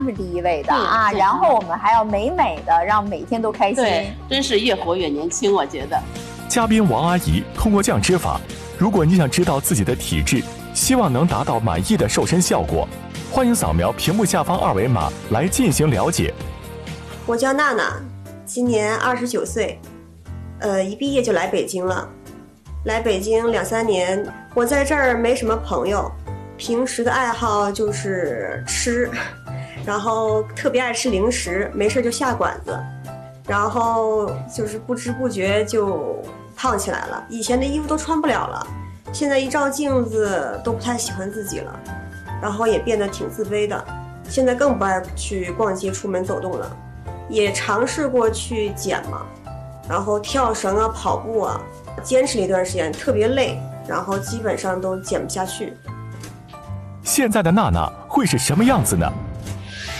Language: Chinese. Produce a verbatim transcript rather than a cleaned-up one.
是第一位的啊，然后我们还要美美的，让每天都开心。 对，真是越活越年轻，我觉得。 嘉宾王阿姨通过降脂法，如果你想知道自己的体质，希望能达到满意的瘦身效果，欢迎扫描屏幕下方二维码来进行了解。 我叫娜娜，今年二十九岁，呃，一毕业就来北京了。来北京两三年，我在这儿没什么朋友，平时的爱好就是吃，然后特别爱吃零食，没事就下馆子，然后就是不知不觉就胖起来了。以前的衣服都穿不了了，现在一照镜子都不太喜欢自己了，然后也变得挺自卑的。现在更不爱去逛街、出门走动了。也尝试过去减嘛，然后跳绳啊、跑步啊，坚持了一段时间，特别累，然后基本上都减不下去。 现在的娜娜会是什么样子呢？